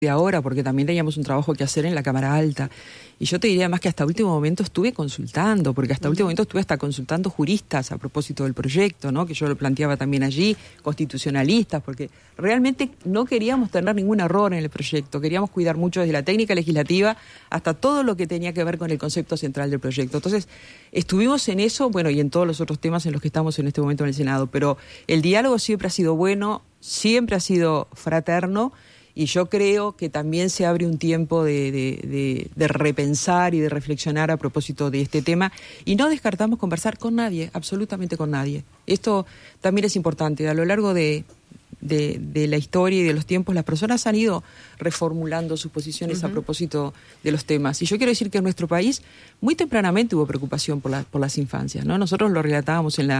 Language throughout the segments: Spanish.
de ahora, porque también teníamos un trabajo que hacer en la Cámara Alta. Y yo te diría más que hasta último momento estuve consultando, porque hasta último momento estuve hasta consultando juristas a propósito del proyecto, ¿no? Que yo lo planteaba también allí, constitucionalistas, porque realmente no queríamos tener ningún error en el proyecto, queríamos cuidar mucho desde la técnica legislativa hasta todo lo que tenía que ver con el concepto central del proyecto. Entonces, estuvimos en eso, bueno, y en todos los otros temas en los que estamos en este momento en el Senado, pero el diálogo siempre ha sido bueno, siempre ha sido fraterno. Y yo creo que también se abre un tiempo de repensar y de reflexionar a propósito de este tema. Y no descartamos conversar con nadie, absolutamente con nadie. Esto también es importante. A lo largo de la historia y de los tiempos, las personas han ido reformulando sus posiciones a propósito de los temas. Y yo quiero decir que en nuestro país muy tempranamente hubo preocupación por las infancias, ¿no? Nosotros lo relatábamos en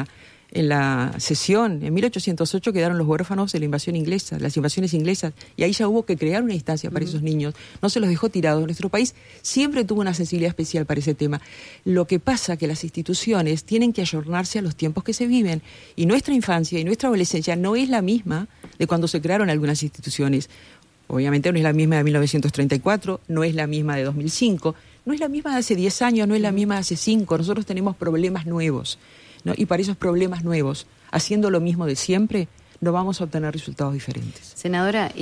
la sesión. En 1808 quedaron los huérfanos de la invasión inglesa, las invasiones inglesas, y ahí ya hubo que crear una instancia para esos niños. No se los dejó tirados. Nuestro país siempre tuvo una sensibilidad especial para ese tema. Lo que pasa es que las instituciones tienen que ayornarse a los tiempos que se viven, y nuestra infancia y nuestra adolescencia no es la misma de cuando se crearon algunas instituciones. Obviamente no es la misma de 1934, no es la misma de 2005, no es la misma de hace 10 años, no es la misma de hace 5. Nosotros tenemos problemas nuevos, ¿no? Y para esos problemas nuevos, haciendo lo mismo de siempre, no vamos a obtener resultados diferentes. Senadora,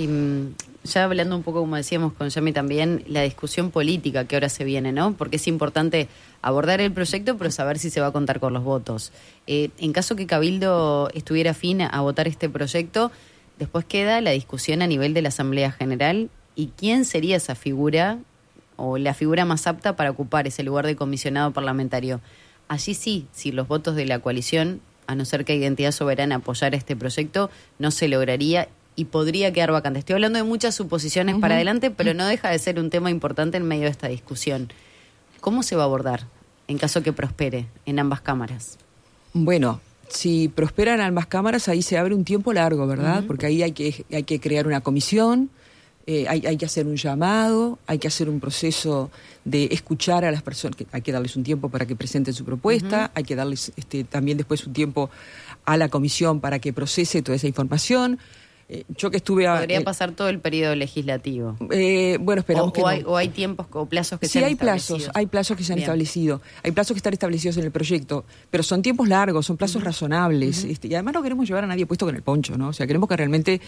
ya hablando un poco, como decíamos con Yami también, la discusión política que ahora se viene, ¿no? Porque es importante abordar el proyecto, pero saber si se va a contar con los votos. En caso que Cabildo estuviera afín a votar este proyecto, después queda la discusión a nivel de la Asamblea General y quién sería esa figura o la figura más apta para ocupar ese lugar de comisionado parlamentario. Allí sí, si los votos de la coalición, a no ser que Identidad Soberana apoyara este proyecto, no se lograría y podría quedar vacante. Estoy hablando de muchas suposiciones para adelante, pero no deja de ser un tema importante en medio de esta discusión. ¿Cómo se va a abordar en caso que prospere en ambas cámaras? Bueno, si prosperan ambas cámaras, ahí se abre un tiempo largo, ¿verdad? Porque ahí hay que crear una comisión. Hay que hacer un llamado, hay que hacer un proceso de escuchar a las personas, hay que darles un tiempo para que presenten su propuesta, hay que darles también después un tiempo a la comisión para que procese toda esa información. Yo que estuve podría pasar todo el periodo legislativo. Bueno, esperamos que no. O hay tiempos o plazos que sí, se han hay establecido. Hay plazos que se han establecido. Hay plazos que están establecidos en el proyecto, pero son tiempos largos, son plazos razonables. Y además no queremos llevar a nadie puesto con el poncho, ¿no? O sea, queremos que realmente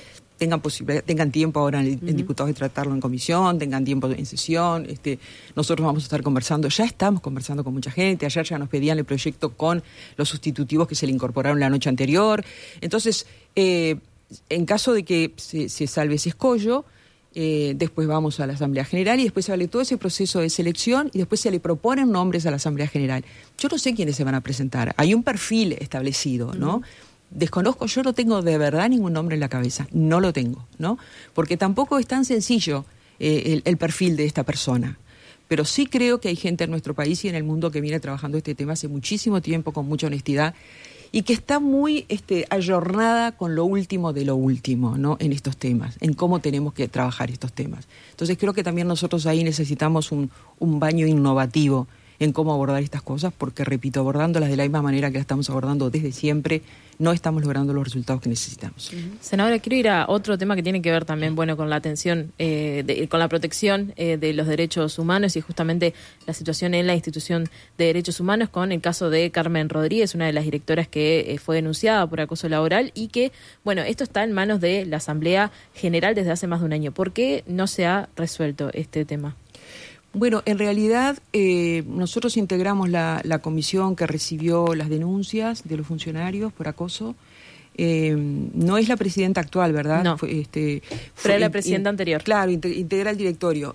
tengan tiempo ahora en diputados de tratarlo en comisión, tengan tiempo en sesión. Nosotros vamos a estar conversando, ya estamos conversando con mucha gente. Ayer ya nos pedían el proyecto con los sustitutivos que se le incorporaron la noche anterior. Entonces, en caso de que se salve ese escollo, después vamos a la Asamblea General y después se vale todo ese proceso de selección y después se le proponen nombres a la Asamblea General. Yo no sé quiénes se van a presentar. Hay un perfil establecido, ¿no? Desconozco, yo no tengo de verdad ningún nombre en la cabeza. No lo tengo, ¿no? Porque tampoco es tan sencillo el perfil de esta persona. Pero sí creo que hay gente en nuestro país y en el mundo que viene trabajando este tema hace muchísimo tiempo, con mucha honestidad, y que está muy ayornada con lo último de lo último, ¿no? En estos temas, en cómo tenemos que trabajar estos temas. Entonces creo que también nosotros ahí necesitamos un baño innovativo en cómo abordar estas cosas, porque, repito, abordándolas de la misma manera que las estamos abordando desde siempre, no estamos logrando los resultados que necesitamos. Senadora, quiero ir a otro tema que tiene que ver también, bueno, con la atención, con la protección de los derechos humanos y justamente la situación en la institución de derechos humanos, con el caso de Carmen Rodríguez, una de las directoras que fue denunciada por acoso laboral y que, bueno, esto está en manos de la Asamblea General desde hace más de un año. ¿Por qué no se ha resuelto este tema? Bueno, en realidad nosotros integramos la comisión que recibió las denuncias de los funcionarios por acoso. No es la presidenta actual, ¿verdad? No, fue la presidenta anterior. Claro, integra el directorio.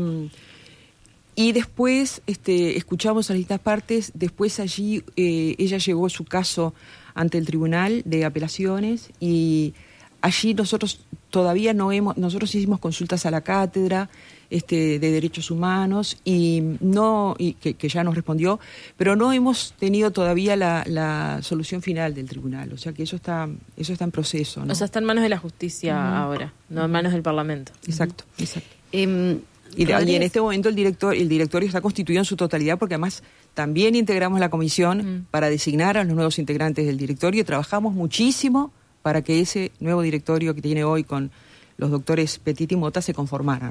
Y después escuchamos a las distintas partes. Después allí ella llevó su caso ante el Tribunal de Apelaciones y allí nosotros hicimos consultas a la cátedra de Derechos Humanos y que ya nos respondió, pero no hemos tenido todavía la solución final del tribunal, o sea que eso está en proceso, ¿no? O sea, está en manos de la justicia ahora, no en manos del Parlamento. Exacto. Y en este momento el directorio está constituido en su totalidad, porque además también integramos la comisión para designar a los nuevos integrantes del directorio y trabajamos muchísimo para que ese nuevo directorio que tiene hoy con los doctores Petit y Mota se conformaran.